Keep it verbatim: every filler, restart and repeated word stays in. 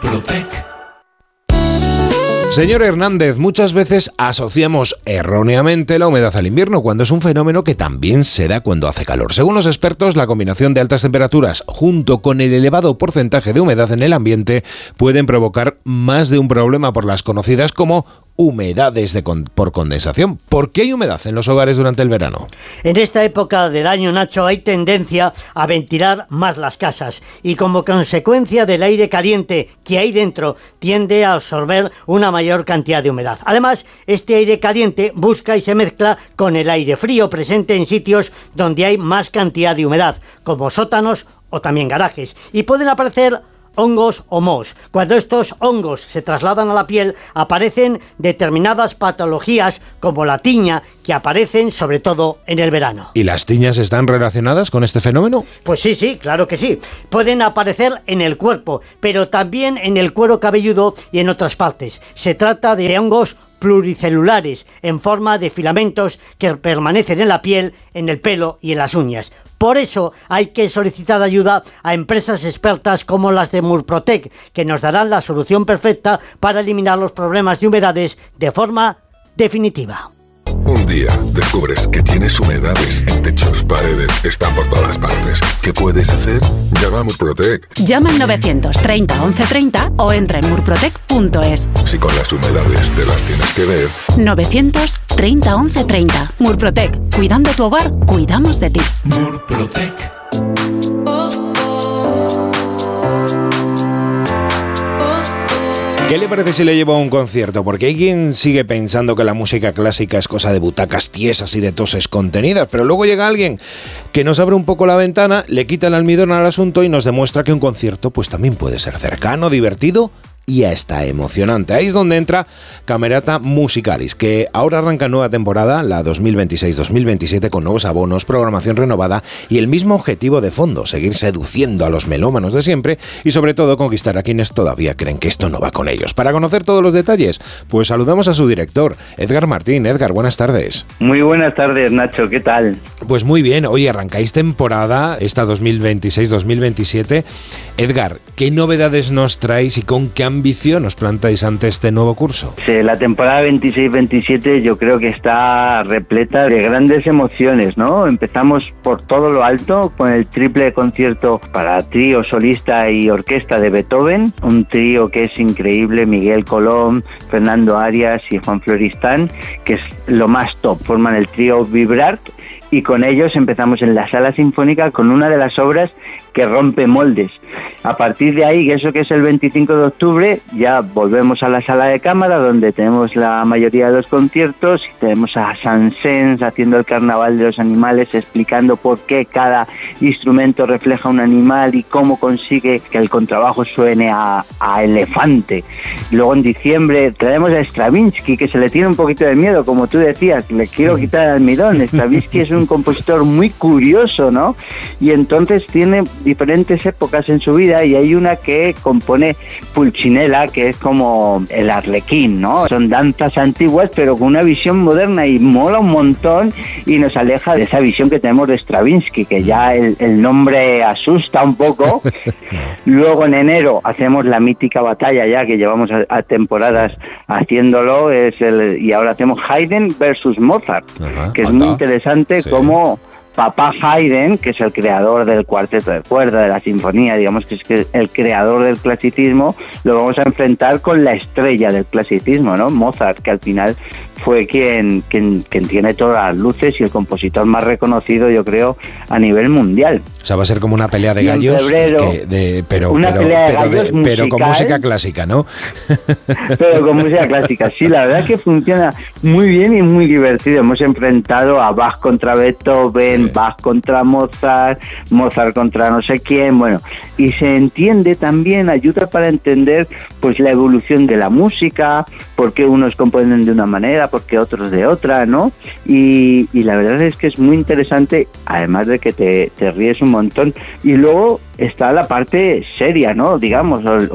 Murprotec. Señor Hernández, muchas veces asociamos erróneamente la humedad al invierno, cuando es un fenómeno que también se da cuando hace calor. Según los expertos, la combinación de altas temperaturas junto con el elevado porcentaje de humedad en el ambiente pueden provocar más de un problema por las conocidas como humedades de con- por condensación. ¿Por qué hay humedad en los hogares durante el verano? En esta época del año, Nacho, hay tendencia a ventilar más las casas y como consecuencia del aire caliente que hay dentro tiende a absorber una mayor cantidad de humedad. Además, este aire caliente busca y se mezcla con el aire frío presente en sitios donde hay más cantidad de humedad, como sótanos o también garajes, y pueden aparecer hongos o mohos. Cuando estos hongos se trasladan a la piel, aparecen determinadas patologías como la tiña, que aparecen sobre todo en el verano. ¿Y las tiñas están relacionadas con este fenómeno? Pues sí, sí, claro que sí. Pueden aparecer en el cuerpo, pero también en el cuero cabelludo y en otras partes. Se trata de hongos pluricelulares en forma de filamentos que permanecen en la piel, en el pelo y en las uñas. Por eso hay que solicitar ayuda a empresas expertas como las de Murprotec, que nos darán la solución perfecta para eliminar los problemas de humedades de forma definitiva. Un día descubres que tienes humedades en techos, paredes, están por todas partes. ¿Qué puedes hacer? Llama a Murprotec. Llama al novecientos treinta once treinta o entra en murprotec punto es. Si con las humedades te las tienes que ver. novecientos treinta once treinta. Murprotec. Cuidando tu hogar, cuidamos de ti. Murprotec. ¿Qué le parece si le llevo a un concierto? Porque hay quien sigue pensando que la música clásica es cosa de butacas tiesas y de toses contenidas, pero luego llega alguien que nos abre un poco la ventana, le quita el almidón al asunto y nos demuestra que un concierto pues también puede ser cercano, divertido y hasta emocionante. Ahí es donde entra Camerata Musicalis, que ahora arranca nueva temporada, la dos mil veintiséis dos mil veintisiete, con nuevos abonos, programación renovada y el mismo objetivo de fondo, seguir seduciendo a los melómanos de siempre y sobre todo conquistar a quienes todavía creen que esto no va con ellos. Para conocer todos los detalles, pues saludamos a su director, Edgar Martín. Edgar, buenas tardes. Muy buenas tardes, Nacho, ¿qué tal? Pues muy bien, oye, arrancáis temporada esta dos mil veintiséis dos mil veintisiete. Edgar, ¿qué novedades nos traéis y con qué ambición os plantáis ante este nuevo curso? Sí, la temporada veintiséis veintisiete yo creo que está repleta de grandes emociones, ¿no? Empezamos por todo lo alto con el triple concierto para trío, solista y orquesta de Beethoven, un trío que es increíble, Miguel Colón, Fernando Arias y Juan Floristán, que es lo más top, forman el trío Vibrart y con ellos empezamos en la Sala Sinfónica con una de las obras que rompe moldes. A partir de ahí, eso que es el veinticinco de octubre, ya volvemos a la sala de cámara donde tenemos la mayoría de los conciertos y tenemos a Sansens haciendo el carnaval de los animales, explicando por qué cada instrumento refleja un animal y cómo consigue que el contrabajo suene a, a elefante. Luego en diciembre traemos a Stravinsky, que se le tiene un poquito de miedo, como tú decías, le quiero quitar el almidón. Stravinsky es un compositor muy curioso, ¿no? Y entonces tiene diferentes épocas en su vida y hay una que compone Pulcinella, que es como el arlequín, ¿no? Son danzas antiguas pero con una visión moderna y mola un montón y nos aleja de esa visión que tenemos de Stravinsky, que ya el, el nombre asusta un poco. Luego en enero hacemos la mítica batalla ya que llevamos a, a temporadas haciéndolo, es el, y ahora hacemos Haydn versus Mozart. Ajá, que es anda. Muy interesante, sí. Como Papá Haydn, que es el creador del cuarteto de cuerda, de la sinfonía, digamos que es el creador del clasicismo, lo vamos a enfrentar con la estrella del clasicismo, ¿no? Mozart, que al final fue quien, quien, quien tiene todas las luces y el compositor más reconocido, yo creo, a nivel mundial. O sea, va a ser como una pelea de gallos, febrero, que de, pero, una pero, pelea de pero, gallos de, musical, pero con música clásica, ¿no? Pero con música clásica, sí, la verdad es que funciona muy bien y muy divertido. Hemos enfrentado a Bach contra Beethoven, sí. Bach contra Mozart, Mozart contra no sé quién, bueno, y se entiende también, ayuda para entender pues la evolución de la música, por qué unos componen de una manera, por qué otros de otra, ¿no? Y, y la verdad es que es muy interesante, además de que te, te ríes un montón. Y luego está la parte seria, ¿no? Digamos,